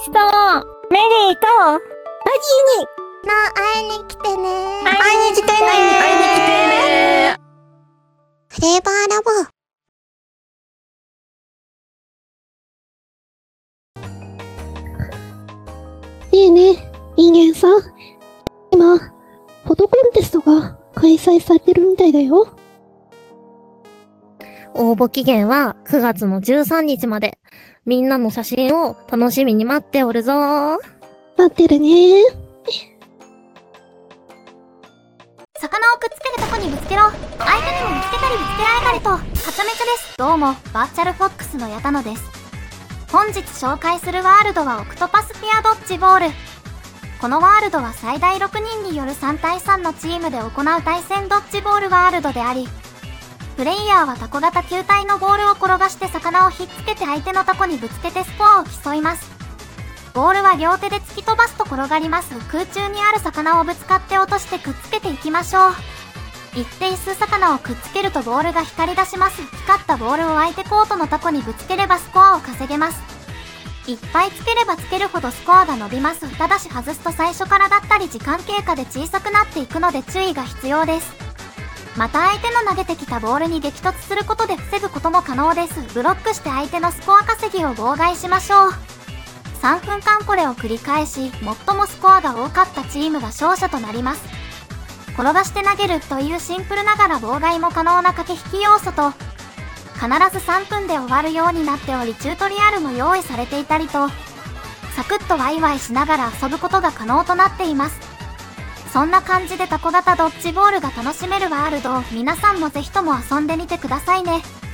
とメリーとマジに会いに来てね。 会いに来てね。 フレーバーラボ。 ねえねえ、人間さん。今、フォトコンテストが開催されてるみたいだよ。 応募期限は9月の13日まで。みんなの写真を楽しみに待っておるぞー。 待ってるね。 魚をくっつけるとこにぶつけろ。相手にも見つけたりぶつけられたりと、はちゃめちゃです。どうも、バーチャルフォックスの矢田野です。本日紹介するワールドはオクトパスピアドッジボール。このワールドは最大6人による3対3のチームで行う対戦ドッジボールワールドであり、プレイヤーはタコ型球体のボールを転がして魚をひっつけて相手のタコにぶつけてスコアを競います。ボールは両手で突き飛ばすと転がります。空中にある魚をぶつかって落としてくっつけていきましょう。一定数魚をくっつけるとボールが光り出します。光ったボールを相手コートのタコにぶつければスコアを稼げます。いっぱいつければつけるほどスコアが伸びます。ただし外すと最初からだったり時間経過で小さくなっていくので注意が必要です。また相手の投げてきたボールに激突することで防ぐことも可能です。ブロックして相手のスコア稼ぎを妨害しましょう。3分間これを繰り返し、最もスコアが多かったチームが勝者となります。転がして投げるというシンプルながら妨害も可能な駆け引き要素と、必ず3分で終わるようになっておりチュートリアルも用意されていたりと、サクッとワイワイしながら遊ぶことが可能となっています。そんな感じでタコ型ドッジボールが楽しめるワールドを皆さんもぜひとも遊んでみてくださいね。